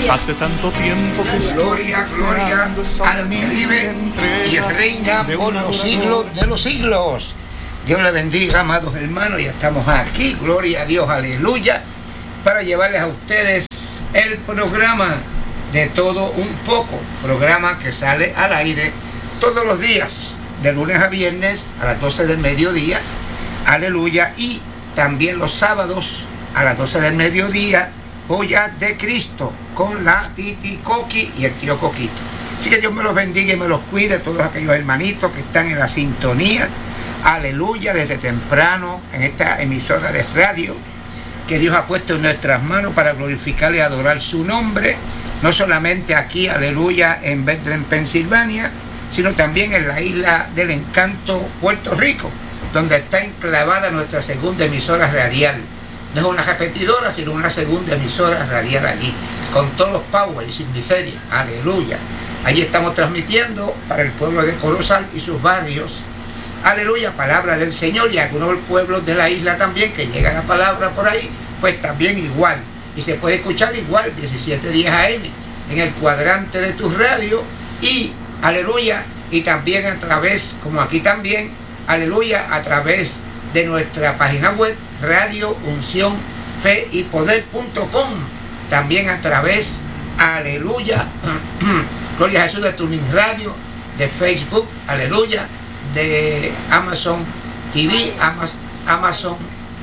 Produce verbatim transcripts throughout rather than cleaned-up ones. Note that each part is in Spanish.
Hace tanto tiempo que gloria, gloria al que vive y reina por los siglos de los siglos. Dios le bendiga, amados hermanos, ya estamos aquí, gloria a Dios, aleluya, para llevarles a ustedes el programa de todo un poco, programa que sale al aire todos los días, de lunes a viernes a las doce del mediodía, aleluya, y también los sábados a las doce del mediodía, Joyas de Cristo, con la Titi Coqui y el tío Coquito. Así que Dios me los bendiga y me los cuide, todos aquellos hermanitos que están en la sintonía, aleluya, desde temprano en esta emisora de radio que Dios ha puesto en nuestras manos para glorificarle y adorar su nombre, no solamente aquí, aleluya, en Bethlehem, Pensilvania, sino también en la isla del encanto, Puerto Rico, donde está enclavada nuestra segunda emisora radial. No es una repetidora, sino una segunda emisora radial allí, con todos los power y sin miseria, aleluya. Allí estamos transmitiendo para el pueblo de Corozal y sus barrios, aleluya, palabra del Señor, y algunos pueblos de la isla también, que llega la palabra por ahí, pues también igual. Y se puede escuchar igual, diecisiete diez A M, en el cuadrante de tu radio, y aleluya, y también a través, como aquí también, aleluya, a través de nuestra página web, Radio Unción Fe y Poder punto com, también a través, aleluya, gloria a Jesús, de Tuning Radio, de Facebook, aleluya, de Amazon T V, Amazon, Amazon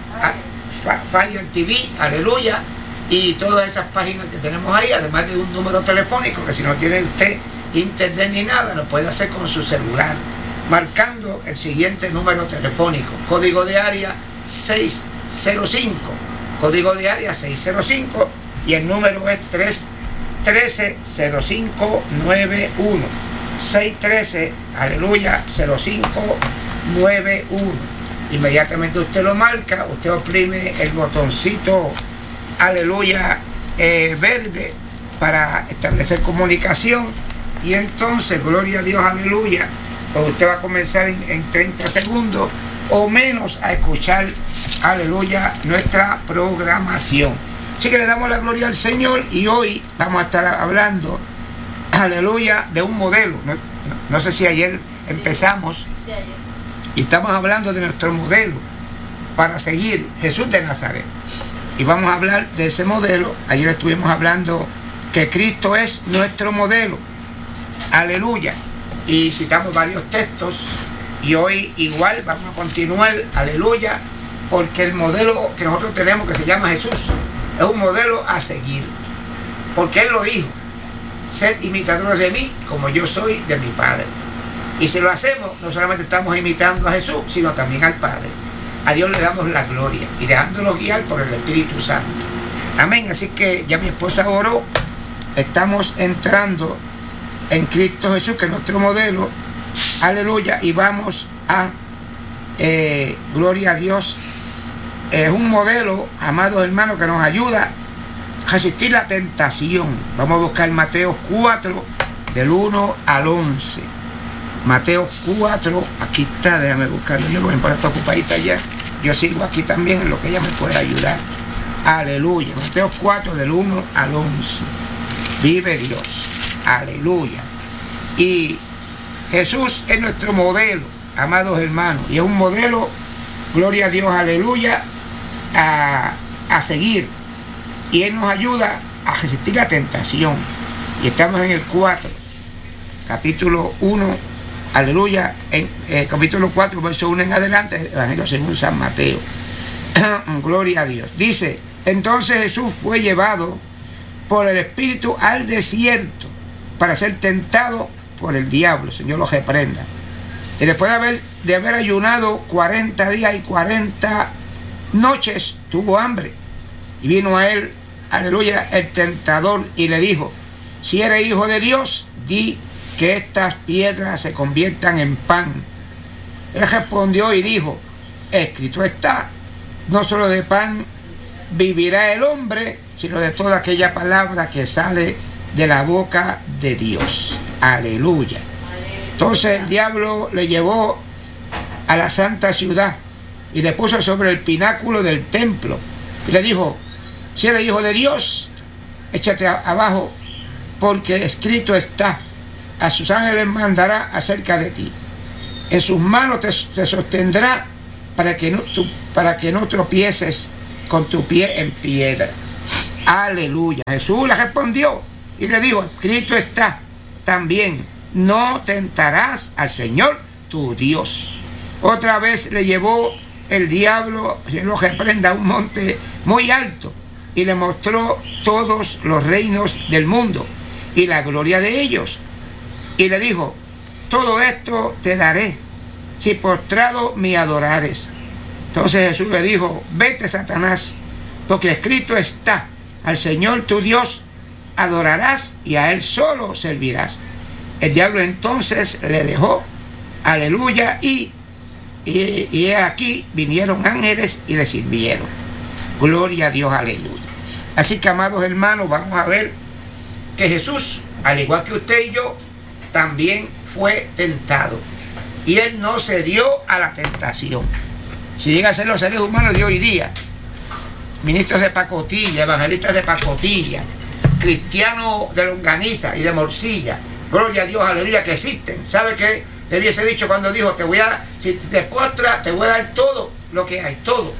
Fire T V, aleluya, y todas esas páginas que tenemos ahí, además de un número telefónico que si no tiene usted internet ni nada, lo puede hacer con su celular, marcando el siguiente número telefónico, código de área seiscientos cinco, código de área seiscientos cinco, y el número es tres uno tres cero cinco nueve uno, seis uno tres, aleluya, cero cinco nueve uno. Inmediatamente usted lo marca, usted oprime el botoncito, aleluya, eh, verde, para establecer comunicación, y entonces, gloria a Dios, aleluya, pues usted va a comenzar en, en treinta segundos o menos a escuchar, aleluya, nuestra programación. Así que le damos la gloria al Señor, y hoy vamos a estar hablando, aleluya, de un modelo. No, no, no sé si ayer empezamos, sí, ayer. Y estamos hablando de nuestro modelo para seguir, Jesús de Nazaret. Y vamos a hablar de ese modelo. Ayer estuvimos hablando que Cristo es nuestro modelo, aleluya, y citamos varios textos, y hoy igual vamos a continuar, aleluya, porque el modelo que nosotros tenemos, que se llama Jesús, es un modelo a seguir, porque Él lo dijo: sed imitadores de mí como yo soy de mi Padre. Y si lo hacemos, no solamente estamos imitando a Jesús, sino también al Padre. A Dios le damos la gloria y dejándonos guiar por el Espíritu Santo. Amén. Así que ya mi esposa oró, estamos entrando en Cristo Jesús, que es nuestro modelo, aleluya, y vamos a, eh, gloria a Dios, es un modelo, amados hermanos, que nos ayuda a resistir la tentación. Vamos a buscar Mateo cuatro, del uno al once. Mateo cuatro, aquí está, déjame buscarlo, yo voy a estar ocupadita ya, yo sigo aquí también en lo que ella me puede ayudar, aleluya. Mateo cuatro, del uno al once, vive Dios, aleluya. Y Jesús es nuestro modelo, amados hermanos, y es un modelo, gloria a Dios, aleluya, a, a seguir, y Él nos ayuda a resistir la tentación. Y estamos en el cuatro, capítulo uno, aleluya, en eh, capítulo cuatro, verso uno en adelante, Evangelio según San Mateo. Gloria a Dios. Dice: entonces Jesús fue llevado por el Espíritu al desierto para ser tentado por el diablo. Señor lo reprenda. Y después de haber, de haber ayunado cuarenta días y cuarenta noches, tuvo hambre. Y vino a él, aleluya, el tentador, y le dijo: si eres hijo de Dios, di que estas piedras se conviertan en pan. Él respondió y dijo: escrito está, no solo de pan vivirá el hombre, sino de toda aquella palabra que sale de la boca de Dios. Aleluya. Entonces el diablo le llevó a la santa ciudad y le puso sobre el pináculo del templo y le dijo: si eres hijo de Dios, échate a, abajo, porque escrito está, a sus ángeles mandará acerca de ti. En sus manos te, te sostendrá para que, no, tu, para que no tropieces con tu pie en piedra. Aleluya. Jesús le respondió y le dijo, escrito está también, no tentarás al Señor tu Dios. Otra vez le llevó el diablo, se lo reprenda, a un monte muy alto y le mostró todos los reinos del mundo y la gloria de ellos. Y le dijo, todo esto te daré si postrado me adorares. Entonces Jesús le dijo, vete, Satanás, porque escrito está, al Señor tu Dios adorarás y a Él solo servirás. El diablo entonces le dejó, aleluya, y, y, y aquí vinieron ángeles y le sirvieron. Gloria a Dios, aleluya. Así que, amados hermanos, vamos a ver que Jesús, al igual que usted y yo, también fue tentado. Y Él no se dio a la tentación. Si llega a ser los seres humanos de hoy día, ministros de pacotilla, evangelistas de pacotilla, cristianos de longaniza y de morcilla, gloria a Dios, aleluya, que existen. ¿Sabe qué le hubiese dicho cuando dijo, te voy a, si te postras, te voy a dar todo lo que hay, todo?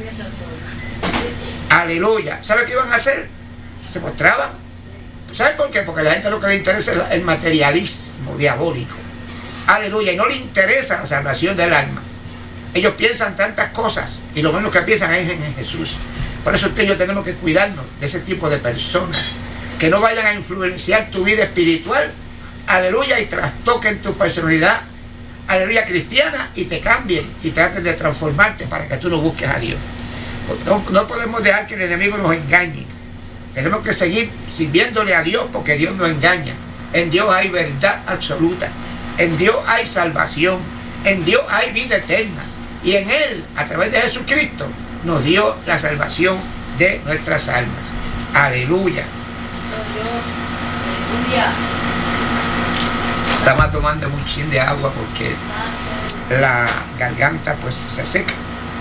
Aleluya. ¿Sabe qué iban a hacer? Se postraban. ¿Sabe por qué? Porque a la gente lo que le interesa es el materialismo diabólico. Aleluya. Y no le interesa la salvación del alma. Ellos piensan tantas cosas y lo menos que piensan es en Jesús. Por eso usted y yo tenemos que cuidarnos de ese tipo de personas que no vayan a influenciar tu vida espiritual, aleluya, y trastoquen tu personalidad, aleluya, cristiana, y te cambien y traten de transformarte para que tú no busques a Dios. No, no podemos dejar que el enemigo nos engañe. Tenemos que seguir sirviéndole a Dios porque Dios no engaña. En Dios hay verdad absoluta. En Dios hay salvación. En Dios hay vida eterna. Y en Él, a través de Jesucristo, nos dio la salvación de nuestras almas. Aleluya. Estamos tomando muchín de agua porque la garganta pues se seca.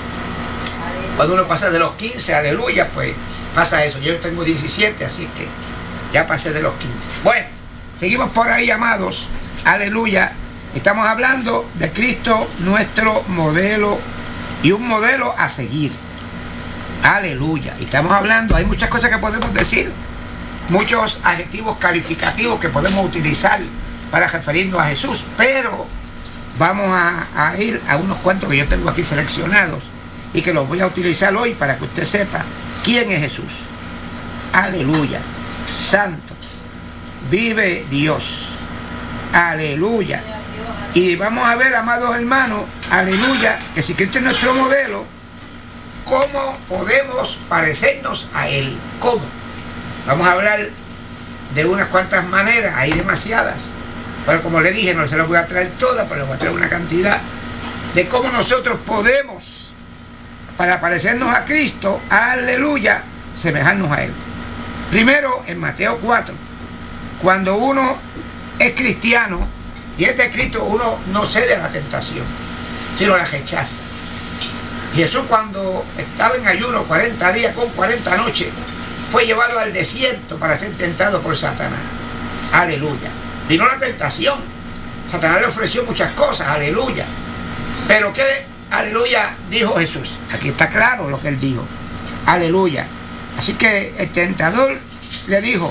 Cuando uno pasa de los quince, aleluya, pues pasa eso. Yo tengo diecisiete, así que ya pasé de los quince. Bueno, seguimos por ahí, amados. Aleluya. Estamos hablando de Cristo, nuestro modelo, y un modelo a seguir. Aleluya. Y estamos hablando, hay muchas cosas que podemos decir, muchos adjetivos calificativos que podemos utilizar para referirnos a Jesús, pero vamos a, a ir a unos cuantos que yo tengo aquí seleccionados y que los voy a utilizar hoy para que usted sepa quién es Jesús. Aleluya. Santo. Vive Dios. Aleluya. Y vamos a ver, amados hermanos, aleluya, que si Cristo es nuestro modelo, ¿cómo podemos parecernos a Él? ¿Cómo? Vamos a hablar de unas cuantas maneras, hay demasiadas, pero como le dije, no se las voy a traer todas, pero les voy a traer una cantidad de cómo nosotros podemos, para parecernos a Cristo, aleluya, semejarnos a Él. Primero, en Mateo cuatro, cuando uno es cristiano y es de Cristo, uno no cede a la tentación, sino la rechaza. Jesús, cuando estaba en ayuno cuarenta días con cuarenta noches, fue llevado al desierto para ser tentado por Satanás. Aleluya. Vino la tentación. Satanás le ofreció muchas cosas, aleluya. Pero ¿qué, aleluya, dijo Jesús? Aquí está claro lo que él dijo. Aleluya. Así que el tentador le dijo,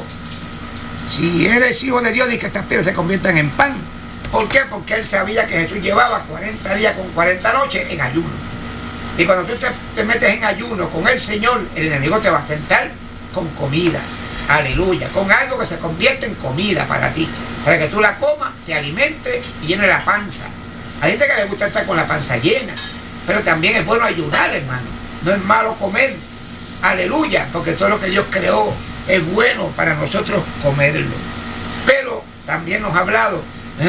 si eres hijo de Dios, di que estas piedras se conviertan en pan. ¿Por qué? Porque él sabía que Jesús llevaba cuarenta días con cuarenta noches en ayuno. Y cuando tú te, te metes en ayuno con el Señor, el enemigo te va a tentar con comida. Aleluya. Con algo que se convierte en comida para ti. Para que tú la comas, te alimentes y llene la panza. Hay gente que le gusta estar con la panza llena. Pero también es bueno ayunar, hermano. No es malo comer. Aleluya. Porque todo lo que Dios creó es bueno para nosotros comerlo. Pero también nos ha hablado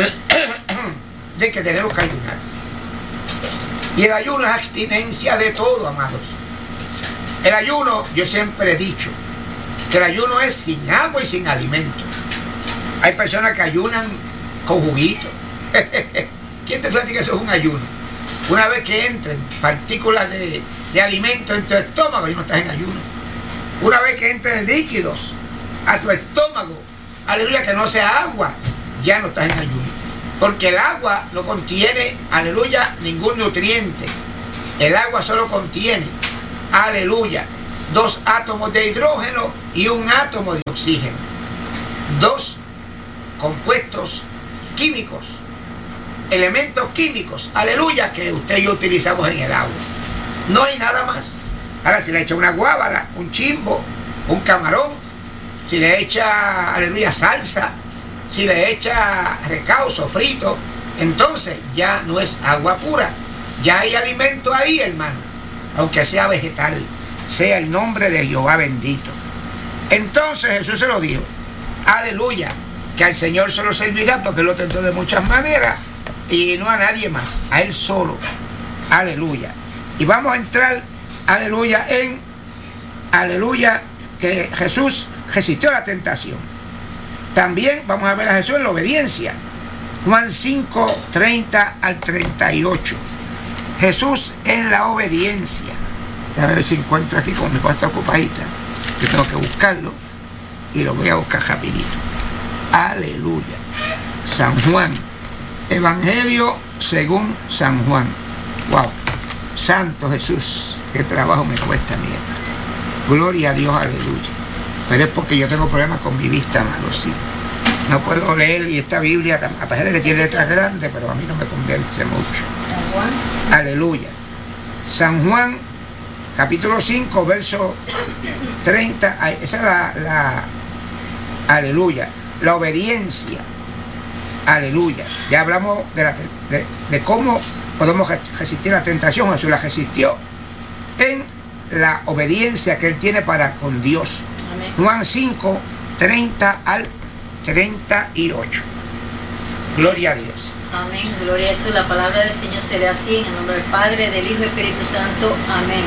de que tenemos que ayunar. Y el ayuno es abstinencia de todo, amados. El ayuno, yo siempre he dicho, que el ayuno es sin agua y sin alimento. Hay personas que ayunan con juguito. ¿Quién te dice que eso es un ayuno? Una vez que entren partículas de, de alimento en tu estómago, y no estás en ayuno. Una vez que entren líquidos, a tu estómago, aleluya, que no sea agua, ya no estás en ayuno. Porque el agua no contiene, aleluya, ningún nutriente. El agua solo contiene, aleluya, dos átomos de hidrógeno y un átomo de oxígeno. Dos compuestos químicos, elementos químicos, aleluya, que usted y yo utilizamos en el agua. No hay nada más. Ahora, si le echa una guábara, un chimbo, un camarón, si le echa, aleluya, salsa, si le echa recauzo, frito, entonces ya no es agua pura. Ya hay alimento ahí, hermano, aunque sea vegetal. Sea el nombre de Jehová bendito. Entonces Jesús se lo dijo, aleluya, que al Señor se lo servirá porque Él lo tentó de muchas maneras y no a nadie más, a Él solo, aleluya. Y vamos a entrar, aleluya, en, aleluya, que Jesús resistió la tentación. También vamos a ver a Jesús en la obediencia. Juan cinco, treinta al treinta y ocho. Jesús en la obediencia. Déjame ver si encuentro aquí con mi cuarta ocupadita. Yo tengo que buscarlo y lo voy a buscar rapidito. Aleluya. San Juan. Evangelio según San Juan. Wow. Santo Jesús. Qué trabajo me cuesta, mi hermano. Gloria a Dios, aleluya. Pero es porque yo tengo problemas con mi vista, amado, sí. No puedo leer y esta Biblia, a pesar de que tiene letras grandes, pero a mí no me convence mucho. San Juan. Aleluya. San Juan, capítulo cinco, verso treinta. Esa es la, la, aleluya, la obediencia. Aleluya. Ya hablamos de, la, de, de cómo podemos resistir la tentación. Jesús la resistió en la obediencia que Él tiene para con Dios. Amén. Juan cinco, treinta al treinta y ocho. Gloria a Dios. Amén. Gloria a Jesús. La palabra del Señor será así. En el nombre del Padre, del Hijo y Espíritu Santo. Amén.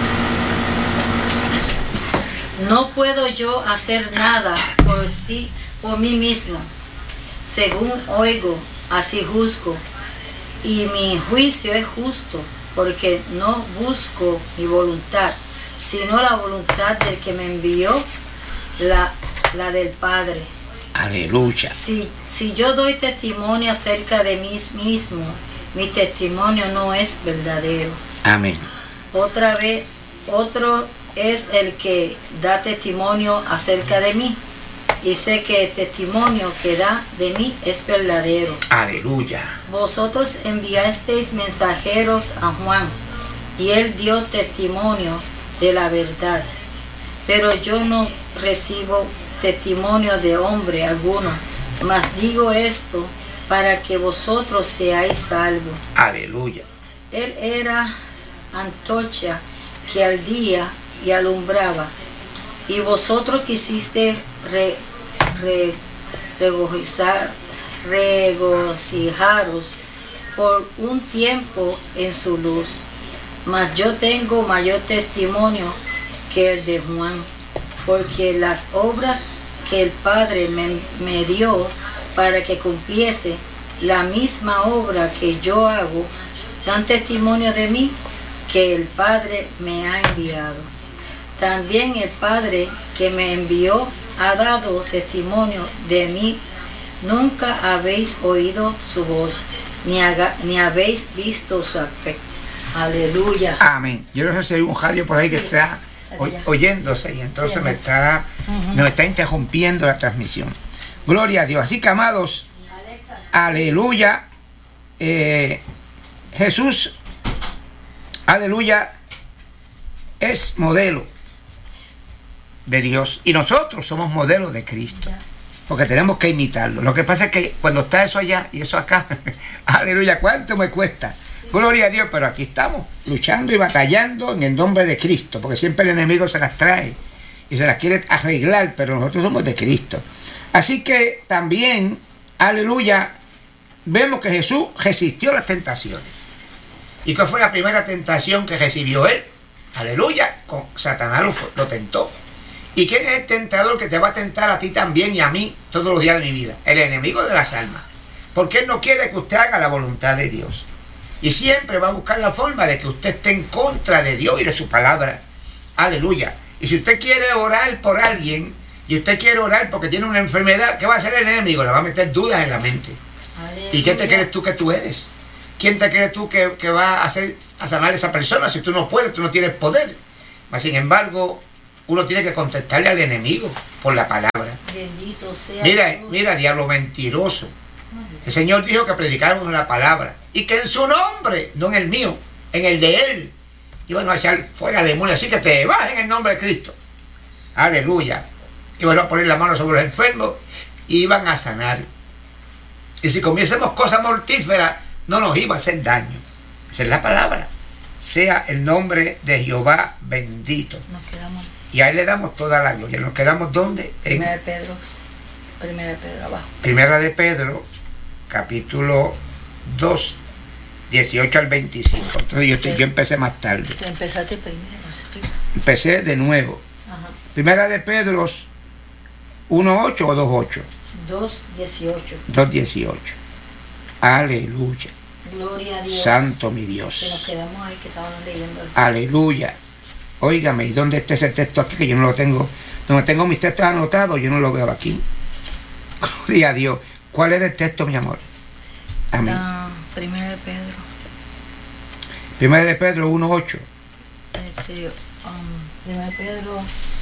No puedo yo hacer nada por sí, por mí mismo. Según oigo, así juzgo. Y mi juicio es justo, porque no busco mi voluntad, sino la voluntad del que me envió, la, la del Padre. Aleluya. Si, si yo doy testimonio acerca de mí mismo, mi testimonio no es verdadero. Amén. Otra vez, otro es el que da testimonio acerca de mí, y sé que el testimonio que da de mí es verdadero. Aleluya. Vosotros enviasteis mensajeros a Juan, y él dio testimonio de la verdad. Pero yo no recibo testimonio de hombre alguno, mas digo esto para que vosotros seáis salvos. Aleluya. Él era antorcha que ardía y alumbraba, y vosotros quisisteis re, re, regocijar, regocijaros por un tiempo en su luz. Mas yo tengo mayor testimonio que el de Juan, porque las obras que el Padre me, me dio para que cumpliese la misma obra que yo hago, dan testimonio de mí que el Padre me ha enviado. También el Padre que me envió ha dado testimonio de mí. Nunca habéis oído su voz, ni, haga, ni habéis visto su aspecto. Aleluya. Amén. Yo no sé si hay un radio por ahí sí. que está oyéndose y entonces sí, me está, uh-huh. me está interrumpiendo la transmisión. Gloria a Dios. Así que, amados, Alexa. Aleluya, eh, Jesús, aleluya, es modelo de Dios y nosotros somos modelos de Cristo, porque tenemos que imitarlo. Lo que pasa es que cuando está eso allá y eso acá, aleluya, ¿cuánto me cuesta? Gloria a Dios, pero aquí estamos, luchando y batallando en el nombre de Cristo, porque siempre el enemigo se las trae y se las quiere arreglar, pero nosotros somos de Cristo. Así que también, aleluya, vemos que Jesús resistió las tentaciones. ¿Y cuál fue la primera tentación que recibió Él? Aleluya, con Satanás lo, lo tentó. ¿Y quién es el tentador que te va a tentar a ti también y a mí todos los días de mi vida? El enemigo de las almas. Porque Él no quiere que usted haga la voluntad de Dios. Y siempre va a buscar la forma de que usted esté en contra de Dios y de su palabra. Aleluya. Y si usted quiere orar por alguien y usted quiere orar porque tiene una enfermedad, ¿qué va a hacer el enemigo? Le va a meter dudas en la mente. Aleluya. ¿Y quién te crees tú que tú eres? ¿Quién te crees tú que, que va a hacer a sanar a esa persona si tú no puedes, tú no tienes poder? Mas, sin embargo, uno tiene que contestarle al enemigo por la palabra. Bendito sea mira, Dios. Mira, diablo mentiroso. El Señor dijo que predicáramos la palabra y que en su nombre, no en el mío, en el de Él, iban a echar fuera demonios. Así que te vas en el nombre de Cristo. Aleluya. Iban a poner la mano sobre los enfermos y iban a sanar. Y si comiésemos cosas mortíferas, no nos iba a hacer daño. Esa es la palabra. Sea el nombre de Jehová bendito. Nos quedamos. Y a Él le damos toda la gloria. ¿Nos quedamos dónde? En Primera de Pedro. Primera de Pedro abajo. Primera de Pedro, capítulo dos, dieciocho al veinticinco. Entonces yo, Sí. yo empecé más tarde. Sí, empezaste primero. Sí. Empecé de nuevo. Ajá. Primera de Pedro uno ocho o dos ocho. dos dieciocho. dos dieciocho. Aleluya. Gloria a Dios. Santo mi Que nos Dios. quedamos ahí que estábamos leyendo. Aleluya. Óigame, ¿y dónde está ese texto aquí? Que yo no lo tengo. Donde tengo mis textos anotados, yo no lo veo aquí. Gloria a Dios. ¿Cuál era el texto, mi amor? Amén. Ah, primera de Pedro. Primera de Pedro uno ocho. Este, um, primera de Pedro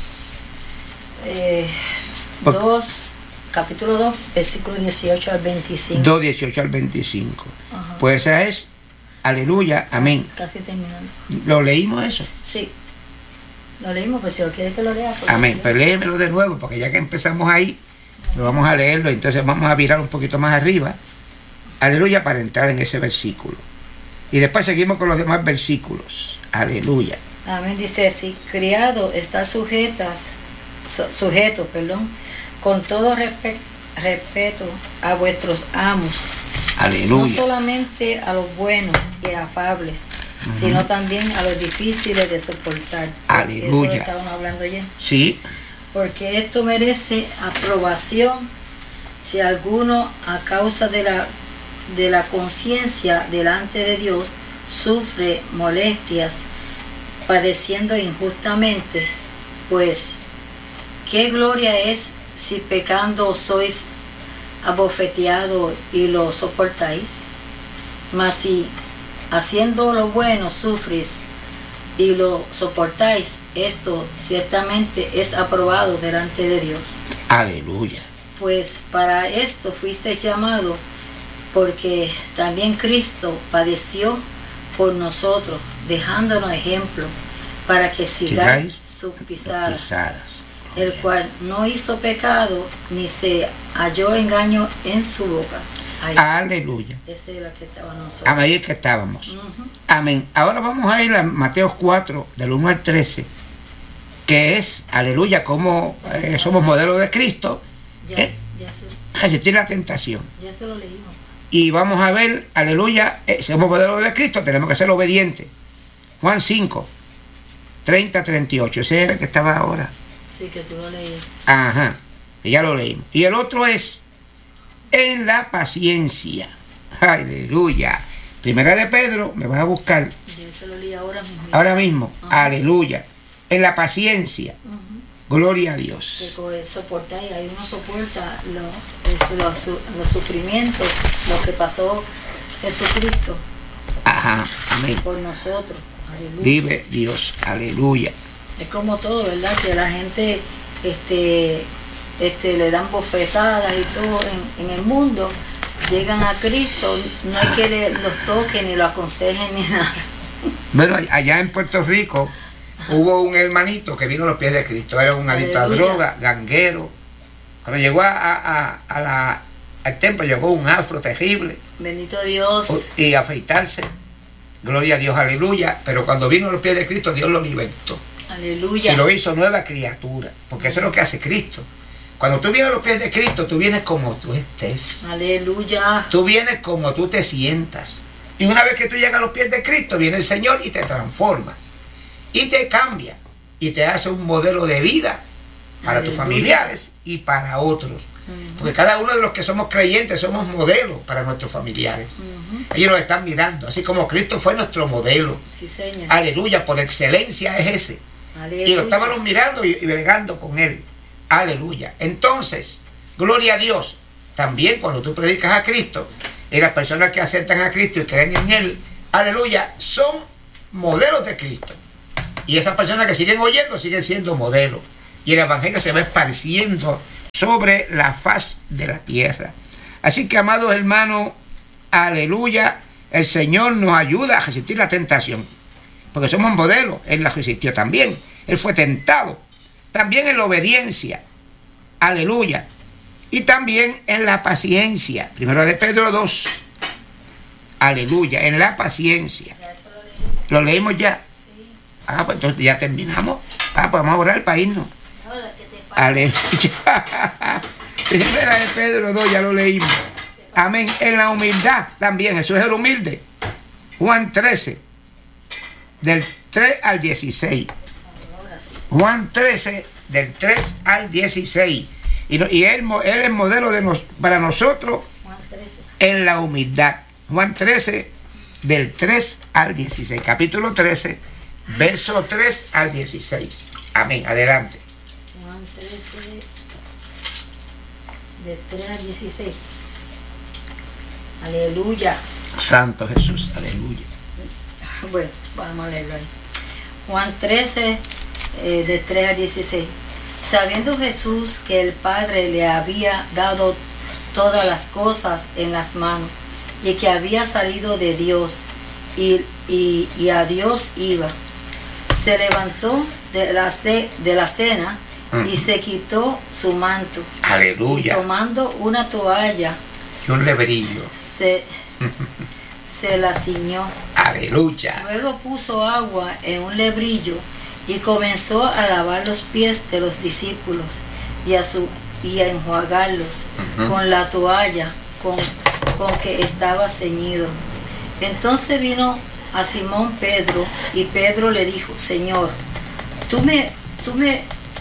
eh, Por- dos, capítulo dos, versículo dieciocho al veinticinco. dos dieciocho al veinticinco. Ajá. Pues esa es, aleluya, amén. Casi terminando. ¿Lo leímos eso? Sí. Lo leímos, pero si lo quieres que lo lea. pues, Amén. Pero léemelo de nuevo, porque ya que empezamos ahí, pues vamos a leerlo, entonces vamos a virar un poquito más arriba. Aleluya, para entrar en ese versículo. Y después seguimos con los demás versículos. Aleluya. Amén. Dice así: criado, está sujetas, su- sujeto, perdón, con todo respe- respeto a vuestros amos, no Aleluya. solamente a los buenos y afables, Ujú. sino también a los difíciles de soportar. Aleluya. Eso lo estábamos hablando ayer. Sí. Porque esto merece aprobación si alguno, a causa de la, de la conciencia delante de Dios, sufre molestias padeciendo injustamente. Pues, ¿qué gloria es si pecando sois abofeteados y lo soportáis? Mas si haciendo lo bueno sufrís y lo soportáis, esto ciertamente es aprobado delante de Dios. Aleluya. Pues para esto fuisteis llamados, porque también Cristo padeció por nosotros, dejándonos ejemplo, para que sigáis Sigáis sus pisadas, Pisadas. el cual no hizo pecado, ni se halló engaño en su boca. Ahí, Aleluya. esa es la que estaba nosotros. Amén, ahí es que estábamos. Ujú. Amén. Ahora vamos a ir a Mateo cuatro, del uno al trece, que es, aleluya, como eh, somos modelos de Cristo, Ya, Eh. ya, se, resistir la tentación. ya se lo leímos. Y vamos a ver, aleluya, eh, somos modelos de Cristo, tenemos que ser obedientes. Juan cinco, treinta a treinta y ocho, ese era el que estaba ahora. Sí, que tú lo leías. Ajá, que ya lo leímos. Y el otro es, en la paciencia. Aleluya. Primera de Pedro, me vas a buscar Ya se lo leí ahora mismo. ahora mismo. Ajá. Aleluya. En la paciencia. Ujú. Gloria a Que Dios. co- soportar, y ahí uno soporta lo- este, los, su- los sufrimientos, lo que pasó Jesucristo Ajá. Amén. por nosotros. Aleluya. Vive Dios. Aleluya. Es como todo, ¿verdad? Que la gente este, este, le dan bofetadas y todo en, en el mundo. Llegan a Cristo, no hay que le- los toquen ni lo aconsejen ni nada. Bueno, allá en Puerto Rico hubo un hermanito que vino a los pies de Cristo. Era un adicto a Aleluya. droga, ganguero. Cuando llegó a, a- a la, al templo, llevó un afro terrible Bendito Dios. y a afeitarse. Gloria a Dios, aleluya. Pero cuando vino a los pies de Cristo, Dios lo libertó. Aleluya. Y lo hizo nueva criatura. Porque eso es lo que hace Cristo. Cuando tú vienes a los pies de Cristo, tú vienes como tú estés. Aleluya. Tú vienes como tú te sientas. Y una vez que tú llegas a los pies de Cristo, viene el Señor y te transforma. Y te cambia. Y te hace un modelo de vida para tus Aleluya. familiares y para otros. Ujú. Porque cada uno de los que somos creyentes somos modelos para nuestros familiares. Ujú. Ellos nos están mirando. Así como Cristo fue nuestro modelo. Sí, Señor. Aleluya, por excelencia es ese. Aleluya. Y lo estábamos mirando y, y bregando con él. Aleluya. Entonces, gloria a Dios. También cuando tú predicas a Cristo, y las personas que aceptan a Cristo y creen en Él, aleluya, son modelos de Cristo. Y esas personas que siguen oyendo siguen siendo modelos. Y el evangelio se va esparciendo sobre la faz de la tierra. Así que, amados hermanos, aleluya, el Señor nos ayuda a resistir la tentación. Porque somos modelos. Él la resistió también. Él fue tentado. También en la obediencia. Aleluya. Y también en la paciencia. Primero de Pedro dos. Aleluya. En la paciencia. ¿Lo leímos ya? Sí. Ah, pues entonces ya terminamos. Ah, pues vamos a orar para irnos. Aleluya. Primera de Pedro dos, ya lo leímos. Amén. En la humildad también. Eso es el humilde. Juan trece. Del tres al dieciséis. Juan trece, del tres al dieciséis. Y, y él, él es modelo de nos, para nosotros en la humildad. Juan trece, del tres al dieciséis. Capítulo trece, verso tres al dieciséis. Amén. Adelante. Juan trece, de tres al dieciséis. Aleluya. Santo Jesús. Aleluya. Bueno, vamos a leerlo ahí. Juan trece, eh, de tres al dieciséis. Sabiendo Jesús que el Padre le había dado todas las cosas en las manos y que había salido de Dios y, y, y a Dios iba, se levantó de la, ce, de la cena uh-huh. y se quitó su manto. Aleluya. Y tomando una toalla y un lebrillo, se, se la ciñó. Aleluya. Luego puso agua en un lebrillo y comenzó a lavar los pies de los discípulos y a, su, y a enjuagarlos uh-huh. con la toalla con, con que estaba ceñido. Entonces vino a Simón Pedro y Pedro le dijo: Señor, ¿tú me, tú me,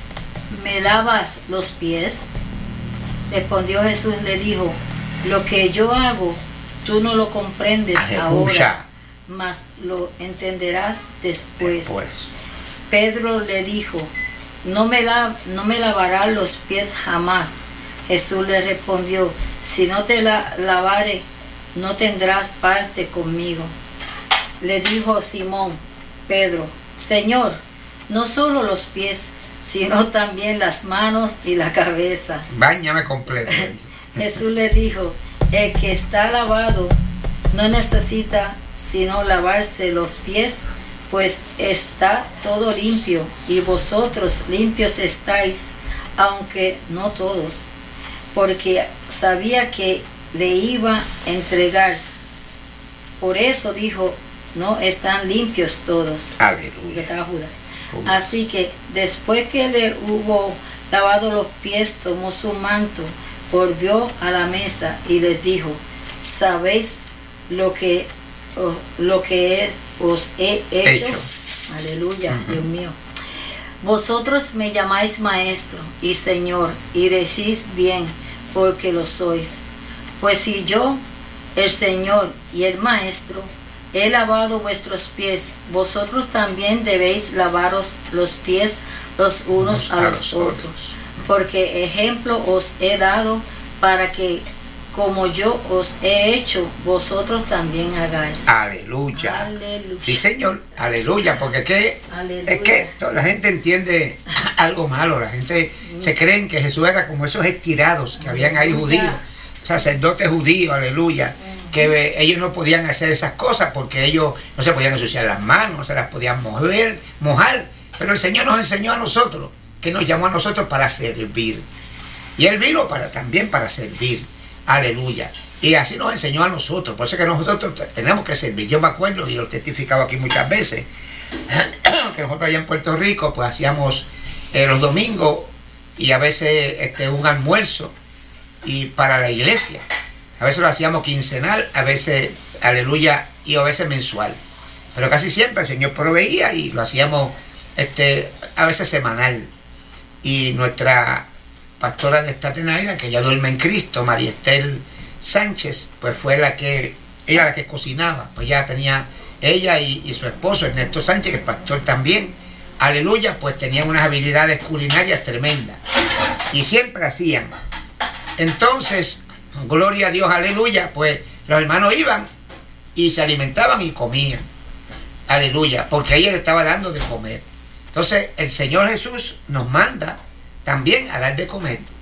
me lavas los pies? Respondió Jesús, le dijo: lo que yo hago, tú no lo comprendes Aleluya. Ahora, mas lo entenderás después. después. Pedro le dijo: no me, la, no me lavarás los pies jamás. Jesús le respondió: si no te la lavare, no tendrás parte conmigo. Le dijo Simón Pedro: Señor, no solo los pies, sino también las manos y la cabeza. Báñame completo. Jesús le dijo: el que está lavado no necesita sino lavarse los pies, pues está todo limpio, y vosotros limpios estáis, aunque no todos, porque sabía que le iba a entregar. Por eso dijo: no están limpios todos. Aleluya. Estaba Judas. Así que después que le hubo lavado los pies, tomó su manto, volvió a la mesa y les dijo: ¿sabéis lo que, lo que es, os he hecho? hecho. Aleluya, uh-huh. Dios mío. Vosotros me llamáis maestro y señor, y decís bien, porque lo sois. Pues si yo, el Señor y el maestro, he lavado vuestros pies, vosotros también debéis lavaros los pies los unos a los otros. Porque ejemplo os he dado para que, como yo os he hecho, vosotros también hagáis. Aleluya. Aleluya. Sí, Señor. Aleluya. Porque es que, es que la gente entiende algo malo. La gente mm. se creen que Jesús era como esos estirados que habían ahí judíos, sacerdotes judíos, aleluya, mm. que ellos no podían hacer esas cosas porque ellos no se podían ensuciar las manos, no se las podían mover, mojar. Pero el Señor nos enseñó a nosotros, que nos llamó a nosotros para servir. Y Él vino para, también para servir. Aleluya. Y así nos enseñó a nosotros. Por eso que nosotros tenemos que servir. Yo me acuerdo, y lo he testificado aquí muchas veces, que nosotros allá en Puerto Rico, pues hacíamos eh, los domingos y a veces este, un almuerzo y para la iglesia. A veces lo hacíamos quincenal, a veces, aleluya, y a veces mensual. Pero casi siempre el Señor proveía y lo hacíamos este, a veces semanal. Y nuestra pastora de Staten Island, que ya duerme en Cristo, María Estel Sánchez, pues fue la que, ella la que cocinaba. Pues ya tenía, ella y, y su esposo, Ernesto Sánchez, que es pastor también, aleluya, pues tenían unas habilidades culinarias tremendas. y siempre hacían. Entonces, gloria a Dios, aleluya, pues los hermanos iban y se alimentaban y comían. Aleluya, porque ahí él estaba dando de comer. Entonces, el Señor Jesús nos manda también a dar de comer.